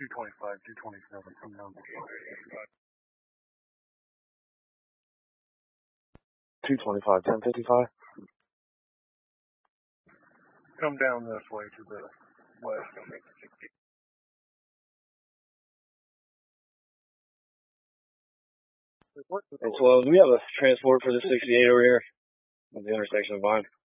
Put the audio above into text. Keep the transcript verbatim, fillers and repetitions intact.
two twenty-five, two twenty-seven, come down. two twenty-five, ten fifty-five. Come down this way to the west. And twelve, do we have a transport for the sixty-eight over here at the intersection of Vine?